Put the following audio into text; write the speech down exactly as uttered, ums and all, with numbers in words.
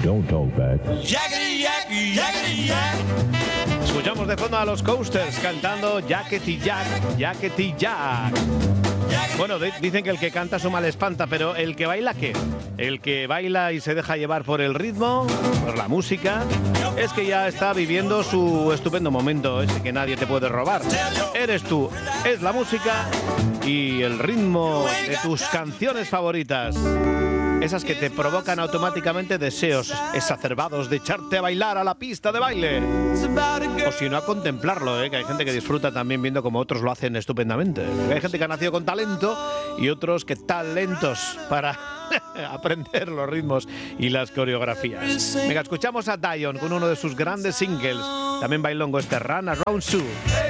Don't talk back. Escuchamos de fondo a los Coasters cantando Yakety Yak, Yakety Yak. Bueno, de- dicen que el que canta su mal espanta, pero ¿el que baila qué? El que baila y se deja llevar por el ritmo, por la música, es que ya está viviendo su estupendo momento, ese que nadie te puede robar. Eres tú, es la música y el ritmo de tus canciones favoritas. Esas que te provocan automáticamente deseos exacerbados de echarte a bailar a la pista de baile. O si no, a contemplarlo, ¿eh? Que hay gente que disfruta también viendo cómo otros lo hacen estupendamente. Porque hay gente que ha nacido con talento y otros que talentos para aprender los ritmos y las coreografías. Venga, escuchamos a Dion con uno de sus grandes singles. También bailongo este Run Around Sue.